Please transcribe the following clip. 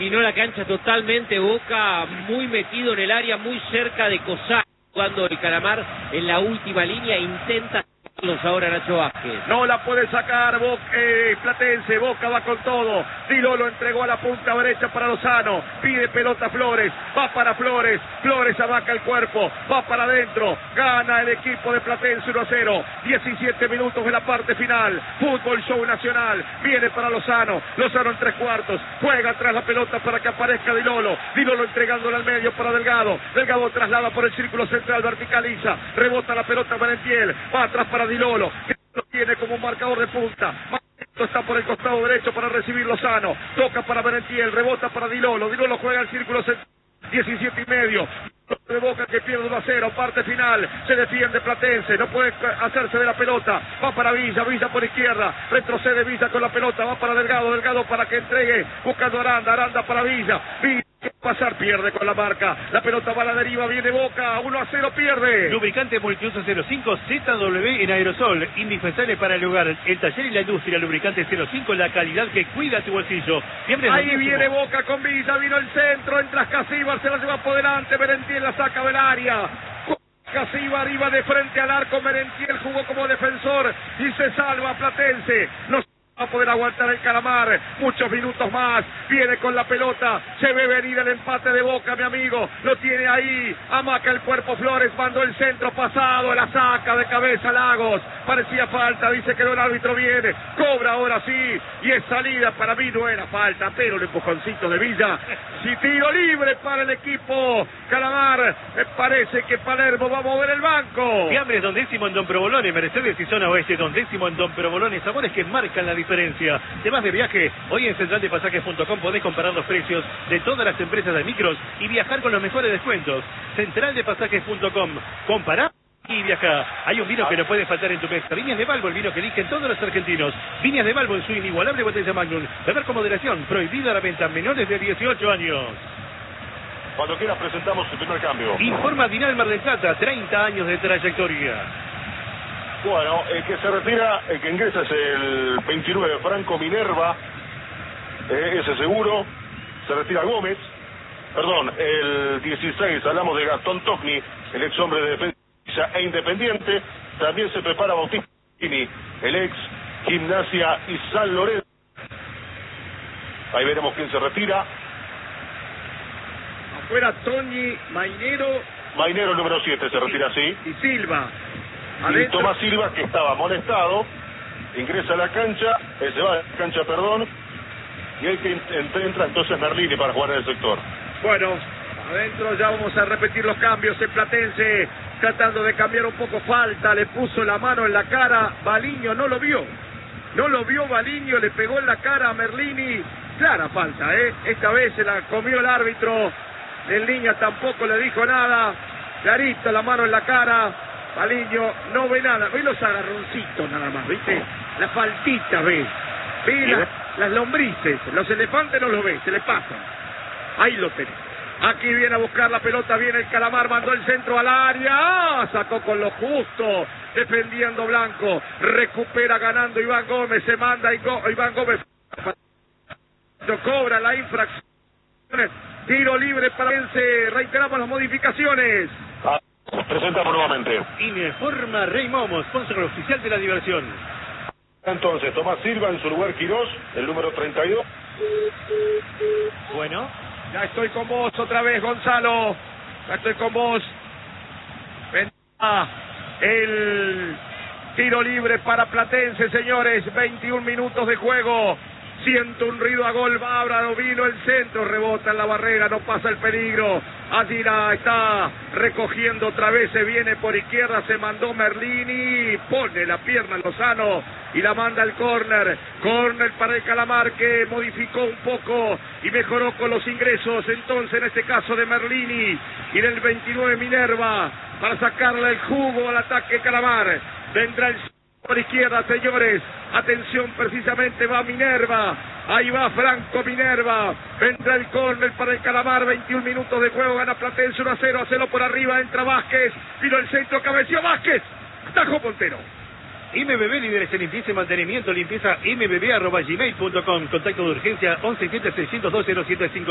dominó la cancha totalmente. Boca muy metido en el área, muy cerca de Cosar, cuando el Calamar en la última línea intenta ahora Nacho Vázquez. No la puede sacar Platense. Boca va con todo. Dilo lo entregó a la punta derecha para Lozano. Pide pelota Flores. Va para Flores. Flores abaca el cuerpo. Va para adentro. Gana el equipo de Platense 1-0. 17 minutos de la parte final. Fútbol Show Nacional. Viene para Lozano. Lozano en 3/4. Juega atrás la pelota para que aparezca Dilolo. Dilolo entregándole al medio para Delgado. Delgado traslada por el círculo central. Verticaliza. Rebota la pelota Merentiel. Va atrás para Dilolo, que lo tiene como un marcador de punta. Está por el costado derecho para recibir Lozano. Toca para Merentiel, rebota para Dilolo. Dilolo juega al círculo central. 17:30. De Boca que pierde 1-0, parte final, se defiende Platense, no puede hacerse de la pelota, va para Villa, Villa por izquierda, retrocede Villa con la pelota, va para Delgado, Delgado para que entregue, buscando a Aranda, Aranda para Villa, Villa pasar, pierde con la marca, la pelota va a la deriva, viene Boca, 1-0, pierde. Lubricante Multiuso 05 ZW en aerosol, indispensable para el hogar, el taller y la industria. Lubricante 05, la calidad que cuida tu bolsillo. Ahí viene Boca con Villa, vino el centro, entra Casíbar, se la lleva por delante, Merentiel la saca del área. Casíbar iba de frente al arco, Merentiel jugó como defensor y se salva Platense. No va a poder aguantar el Calamar, muchos minutos más, viene con la pelota, se ve venir el empate de Boca, mi amigo, lo tiene ahí, amaca el cuerpo Flores, mandó el centro pasado, la saca de cabeza Lagos, parecía falta, dice que no, el árbitro viene, cobra ahora sí, y es salida, para mí no era falta, pero el empujoncito de Villa, si tiro libre para el equipo Calamar, me parece que Palermo va a mover el banco. Fiambres Don Décimo en Don Provolone, Mercedes y Zona Oeste, Don Décimo en Don Provolone, sabores que marcan la diferencia. Temas de viaje, hoy en centraldepasajes.com podés comparar los precios de todas las empresas de micros y viajar con los mejores descuentos. Centraldepasajes.com, compará y viaja. Hay un vino que no puede faltar en tu mesa. Viñas de Balbo, el vino que eligen todos los argentinos. Viñas de Balbo en su inigualable botella Magnum. Beber con moderación, prohibida la venta a menores de 18 años. Cuando quieras presentamos el primer cambio. Informa Dinal Mar del Plata, 30 años de trayectoria. Bueno, el que se retira, el que ingresa es el 29, Franco Minerva, ese seguro. Se retira Gómez, perdón, el 16, hablamos de Gastón Tocni, el ex hombre de Defensa e Independiente. También se prepara Bautista Gini, el ex Gimnasia y San Lorenzo. Ahí veremos quién se retira. Afuera Toñi, Mainero. Mainero, el número 7, se retira así. Y Silva. Y Tomás Silva, que estaba molestado, ingresa a la cancha, se va a la cancha, perdón, y el que entra entonces Merlini para jugar en el sector. Bueno, adentro ya vamos a repetir los cambios. El Platense tratando de cambiar un poco, falta, le puso la mano en la cara, Baliño no lo vio Baliño, le pegó en la cara a Merlini, clara falta, esta vez se la comió el árbitro, el niño tampoco le dijo nada, clarito la mano en la cara. Baliño no ve nada, ve los agarroncitos nada más, ¿viste? La faltita ve las lombrices, los elefantes no los ve, se le pasan. Ahí lo tenés. Aquí viene a buscar la pelota, viene el Calamar, mandó el centro al área, sacó con lo justo, defendiendo Blanco, recupera ganando Iván Gómez, se manda Iván Gómez, cobra la infracción, tiro libre para Platense, reiteramos las modificaciones. Presentamos nuevamente. Informa Rey Momo, sponsor oficial de la diversión. Entonces, Tomás Silva, en su lugar Quirós, el número 32. Bueno. Ya estoy con vos otra vez, Gonzalo. Ya estoy con vos. El tiro libre para Platense, señores. 21 minutos de juego. Siento un ruido a gol, bárbaro, vino el centro, rebota en la barrera, no pasa el peligro. Allí la está recogiendo otra vez, se viene por izquierda, se mandó Merlini, pone la pierna Lozano y la manda al córner. Córner para el Calamar, que modificó un poco y mejoró con los ingresos, entonces en este caso de Merlini y del 29 Minerva, para sacarle el jugo al ataque Calamar. Vendrá el por izquierda, señores, atención, precisamente va Minerva, ahí va Franco Minerva, vendrá el córner para el Calamar, 21 minutos de juego, gana Platense 1-0, hacelo por arriba, entra Vázquez, vino el centro, cabeció Vázquez, atajó Montero. MBB, líderes en limpieza y mantenimiento, limpieza mbb@gmail.com, contacto de urgencia 11 7 602 075.